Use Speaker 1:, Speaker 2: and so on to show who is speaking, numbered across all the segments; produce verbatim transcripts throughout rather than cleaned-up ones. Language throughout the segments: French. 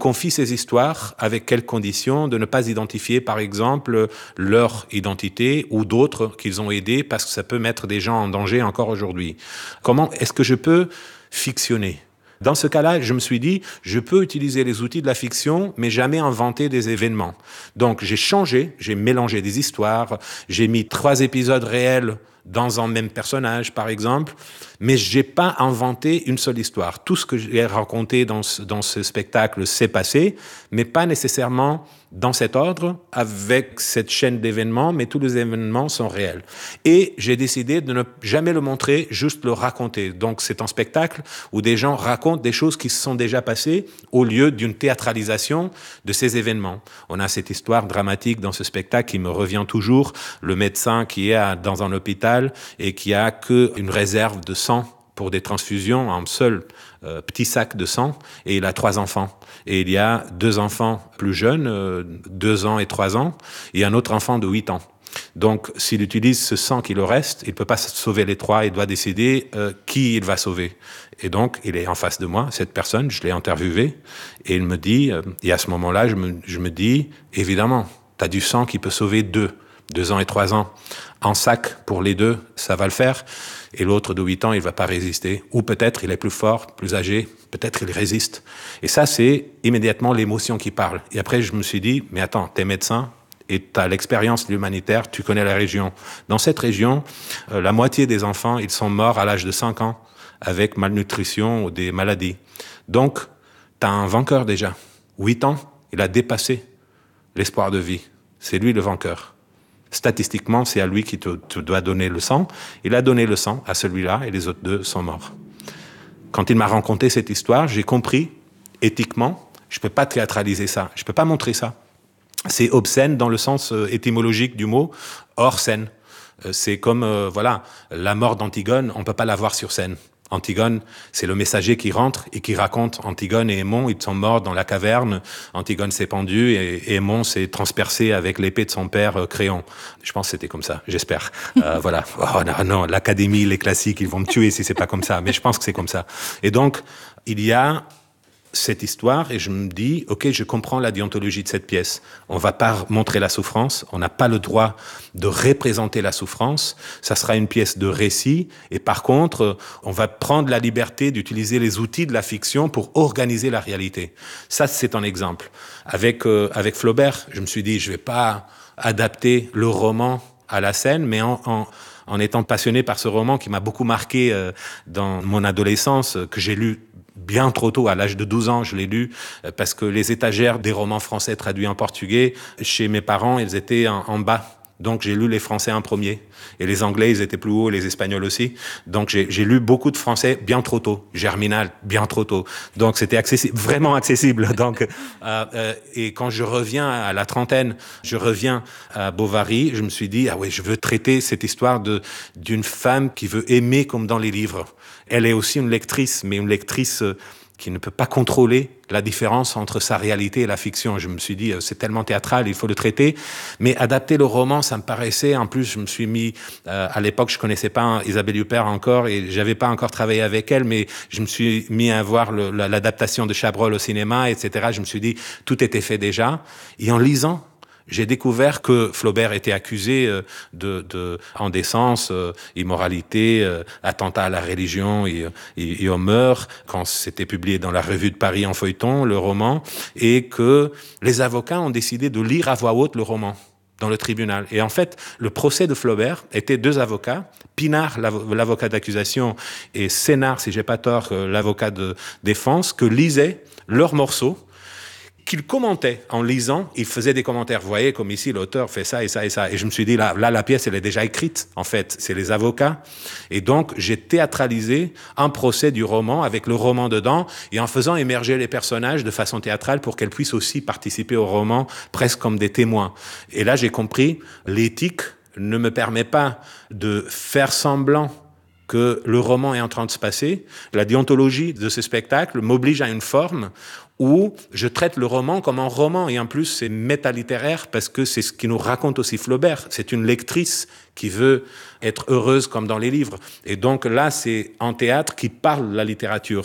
Speaker 1: confient ces histoires avec quelles conditions? De ne pas identifier, par exemple, leur identité ou d'autres qu'ils ont aidés parce que ça peut mettre des gens en danger encore aujourd'hui. Comment est-ce que je peux fictionner? Dans ce cas-là, je me suis dit, je peux utiliser les outils de la fiction, mais jamais inventer des événements. Donc, j'ai changé, j'ai mélangé des histoires, j'ai mis trois épisodes réels dans un même personnage, par exemple, mais j'ai pas inventé une seule histoire. Tout ce que j'ai raconté dans ce, dans ce spectacle s'est passé, mais pas nécessairement dans cet ordre, avec cette chaîne d'événements, mais tous les événements sont réels. Et j'ai décidé de ne jamais le montrer, juste le raconter. Donc c'est un spectacle où des gens racontent des choses qui se sont déjà passées au lieu d'une théâtralisation de ces événements. On a cette histoire dramatique dans ce spectacle qui me revient toujours, le médecin qui est dans un hôpital et qui a qu'une réserve de sang pour des transfusions, un seul euh, petit sac de sang, et il a trois enfants. Et il y a deux enfants plus jeunes, euh, deux ans et trois ans, et un autre enfant de huit ans. Donc, s'il utilise ce sang qui le reste, il ne peut pas sauver les trois, il doit décider euh, qui il va sauver. Et donc, il est en face de moi, cette personne, je l'ai interviewé, et il me dit, euh, et à ce moment-là, je me, je me dis, évidemment, tu as du sang qui peut sauver deux, deux ans et trois ans. En sac pour les deux, ça va le faire. Et l'autre de huit ans, il va pas résister. Ou peut-être il est plus fort, plus âgé, peut-être il résiste. Et ça, c'est immédiatement l'émotion qui parle. Et après, je me suis dit, mais attends, t'es médecin et t'as l'expérience de l'humanitaire, tu connais la région. Dans cette région, euh, la moitié des enfants, ils sont morts à l'âge de cinq ans avec malnutrition ou des maladies. Donc, t'as un vainqueur déjà. huit ans, il a dépassé l'espoir de vie. C'est lui le vainqueur. Statistiquement, c'est à lui qui te, te doit donner le sang. Il a donné le sang à celui-là et les autres deux sont morts. Quand il m'a raconté cette histoire, j'ai compris, éthiquement, je ne peux pas théâtraliser ça, je ne peux pas montrer ça. C'est obscène dans le sens euh, étymologique du mot, hors scène. Euh, c'est comme, euh, voilà, la mort d'Antigone, on ne peut pas la voir sur scène. Antigone, c'est le messager qui rentre et qui raconte Antigone et Aimon, ils sont morts dans la caverne. Antigone s'est pendue et Aimon s'est transpercé avec l'épée de son père euh, Créon. Je pense que c'était comme ça, j'espère. Euh, voilà. Oh non, non, l'académie, les classiques, ils vont me tuer si c'est pas comme ça. Mais je pense que c'est comme ça. Et donc, il y a cette histoire et je me dis, ok, je comprends la déontologie de cette pièce. On va pas montrer la souffrance, on n'a pas le droit de représenter la souffrance. Ça sera une pièce de récit et par contre, on va prendre la liberté d'utiliser les outils de la fiction pour organiser la réalité. Ça, c'est un exemple. Avec euh, avec Flaubert, je me suis dit, je vais pas adapter le roman à la scène, mais en, en en étant passionné par ce roman qui m'a beaucoup marqué euh, dans mon adolescence, euh, que j'ai lu bien trop tôt, à l'âge de douze ans, je l'ai lu, parce que les étagères des romans français traduits en portugais, chez mes parents, elles étaient en, en bas. Donc j'ai lu les Français en premier. Et les Anglais, ils étaient plus hauts, les Espagnols aussi. Donc j'ai, j'ai lu beaucoup de Français bien trop tôt. Germinal, bien trop tôt. Donc c'était accessible, vraiment accessible. Donc, euh, euh, et quand je reviens à la trentaine, je reviens à Bovary, je me suis dit, ah oui, je veux traiter cette histoire de, d'une femme qui veut aimer comme dans les livres. Elle est aussi une lectrice, mais une lectrice qui ne peut pas contrôler la différence entre sa réalité et la fiction. Je me suis dit, c'est tellement théâtral, il faut le traiter. Mais adapter le roman, ça me paraissait... En plus, je me suis mis... Euh, à l'époque, je connaissais pas Isabelle Huppert encore et j'avais pas encore travaillé avec elle, mais je me suis mis à voir le, l'adaptation de Chabrol au cinéma, et cetera. Je me suis dit, tout était fait déjà. Et en lisant, j'ai découvert que Flaubert était accusé de, de indécence, euh, immoralité, euh, attentat à la religion et, et, et aux mœurs, quand c'était publié dans la Revue de Paris en feuilleton, le roman, et que les avocats ont décidé de lire à voix haute le roman dans le tribunal. Et en fait, le procès de Flaubert était deux avocats, Pinard, l'avocat d'accusation, et Sénard, si j'ai pas tort, l'avocat de défense, que lisaient leurs morceaux, qu'il commentait en lisant, il faisait des commentaires. Vous voyez, comme ici, l'auteur fait ça et ça et ça. Et je me suis dit, là, là, la pièce, elle est déjà écrite, en fait. C'est les avocats. Et donc, j'ai théâtralisé un procès du roman avec le roman dedans et en faisant émerger les personnages de façon théâtrale pour qu'elles puissent aussi participer au roman presque comme des témoins. Et là, j'ai compris, l'éthique ne me permet pas de faire semblant que le roman est en train de se passer. La déontologie de ce spectacle m'oblige à une forme où je traite le roman comme un roman. Et en plus, c'est métalittéraire parce que c'est ce qui nous raconte aussi Flaubert. C'est une lectrice qui veut être heureuse comme dans les livres. Et donc là, c'est un théâtre qui parle de la littérature.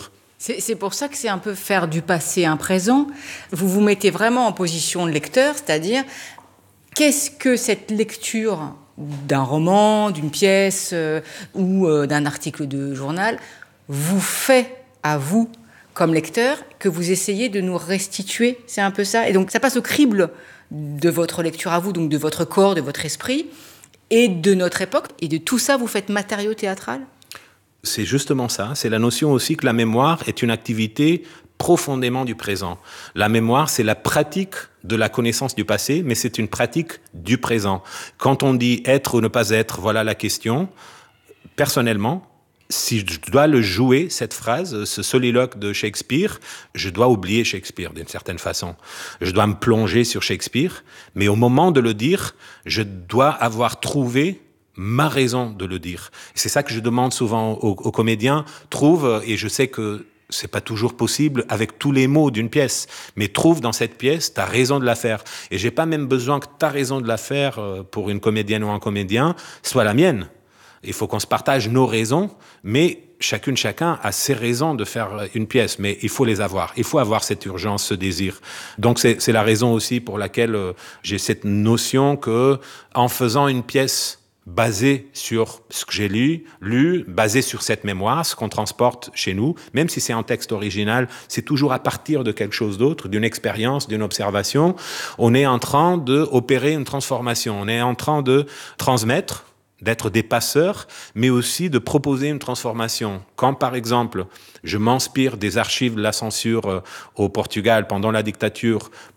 Speaker 2: C'est, c'est pour ça que c'est un peu faire du passé un présent. Vous vous mettez vraiment en position de lecteur, c'est-à-dire qu'est-ce que cette lecture d'un roman, d'une pièce euh, ou euh, d'un article de journal vous fait à vous comme lecteur, que vous essayez de nous restituer, c'est un peu ça. Et donc ça passe au crible de votre lecture à vous, donc de votre corps, de votre esprit et de notre époque. Et de tout ça, vous faites matériau théâtral ?
Speaker 1: C'est justement ça. C'est la notion aussi que la mémoire est une activité profondément du présent. La mémoire, c'est la pratique de la connaissance du passé, mais c'est une pratique du présent. Quand on dit être ou ne pas être, voilà la question. Personnellement, si je dois le jouer, cette phrase, ce soliloque de Shakespeare, je dois oublier Shakespeare d'une certaine façon. Je dois me plonger sur Shakespeare, mais au moment de le dire, je dois avoir trouvé ma raison de le dire. C'est ça que je demande souvent aux, aux comédiens. Trouve, et je sais que c'est pas toujours possible avec tous les mots d'une pièce, mais trouve dans cette pièce ta raison de la faire. Et j'ai pas même besoin que ta raison de la faire pour une comédienne ou un comédien soit la mienne. Il faut qu'on se partage nos raisons, mais chacune, chacun a ses raisons de faire une pièce, mais il faut les avoir. Il faut avoir cette urgence, ce désir. Donc c'est, c'est la raison aussi pour laquelle j'ai cette notion que, en faisant une pièce basé sur ce que j'ai lu, lu, basé sur cette mémoire, ce qu'on transporte chez nous, même si c'est un texte original, c'est toujours à partir de quelque chose d'autre, d'une expérience, d'une observation. On est en train d'opérer une transformation, on est en train de transmettre, d'être des passeurs, mais aussi de proposer une transformation. Quand, par exemple, je m'inspire des archives de la censure au Portugal pendant la dictature